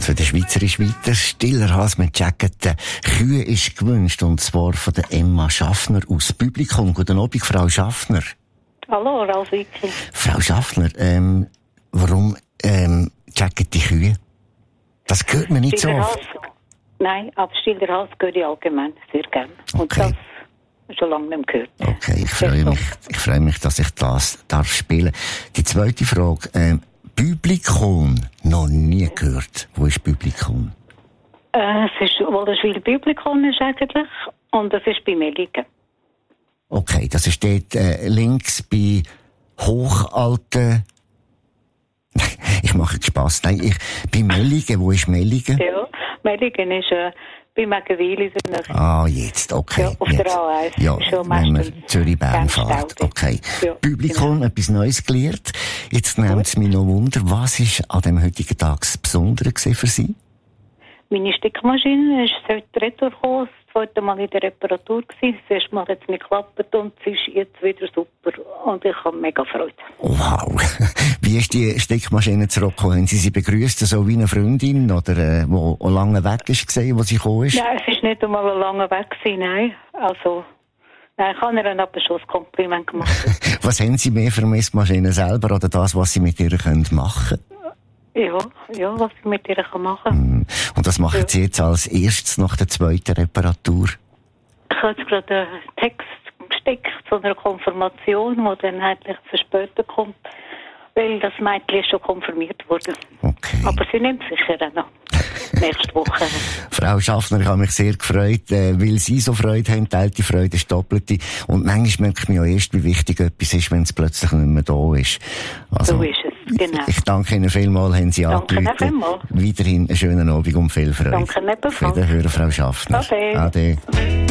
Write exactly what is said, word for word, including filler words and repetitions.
geht für den Schweizerisch weiter. Stiller Hals mit Jacketen. Kühe ist gewünscht, und zwar von der Emma Schaffner aus Publikum. Guten Abend, Frau Schaffner. Hallo, Ralf Wicki. Frau Schaffner, ähm, warum ähm, jacken die Kühe? Das hört man nicht Stiller so oft. Hals, nein, aber Stiller Hals höre ich allgemein sehr gerne. Und Okay. das schon lange nicht mehr gehört. Okay, ich freue mich, ich freue mich, dass ich das darf spielen. Die zweite Frage, ähm, Publikum, noch nie gehört. Wo ist Publikum? Äh, es ist, weil das Schweizer Publikum ist eigentlich, und das ist bei Melligen. Okay, das ist dort äh, links bei hochalten. Ich mache jetzt Spass. Nein, ich, bei Melligen, wo ist Melligen? Ja, Melligen ist äh, bei Megenwil. Ah, jetzt, okay. Ja, auf jetzt. der A eins. Ja, Schon wenn man meistens Zürich-Bern ganz fährt. staudig. Okay. Ja, Publikum, genau. etwas Neues gelernt. Jetzt nimmt es mich noch Wunder, was ist an dem heutigen Tag das Besondere gewesen für Sie? Meine Stickmaschine ist seit Retour gekommen, das zweite Mal in der Reparatur gewesen. Das erste Mal hat es nicht geklappt und sie ist jetzt wieder super. Und ich habe mega Freude. Wow. Wie ist die Steckmaschine zurückgekommen? Haben Sie sie begrüßt, so wie eine Freundin, oder, äh, wo lange weg ist gesehen, wo sie gekommen ist? Nein, es ist nicht einmal lange weg gewesen, nein. Also, nein, ich habe ihr aber schon ein Kompliment gemacht. Was haben Sie mehr für Messmaschinen selber, oder das, was Sie mit ihr können machen? Ja, ja, was ich mit ihr machen kann. Mm. Und das machen Sie jetzt als erstes nach der zweiten Reparatur? Ich habe jetzt gerade einen Text gesteckt zu einer Konfirmation, die dann eigentlich für später kommt, weil das Mädchen ist schon konfirmiert wurde. Okay. Aber sie nimmt sicher auch noch nächste Woche. Frau Schaffner, ich habe mich sehr gefreut, äh, weil Sie so Freude haben, teilt die Freude ist doppelte. Und manchmal merkt man ja erst, wie wichtig etwas ist, wenn es plötzlich nicht mehr da ist. Also, So ist es, genau. Ich danke Ihnen vielmals, haben Sie Danke angerufen. vielmals. Weiterhin einen schönen Abend und viel Freude. Danke ebenfalls. Auf Wiederhören, Frau Schaffner. Ade. Ade.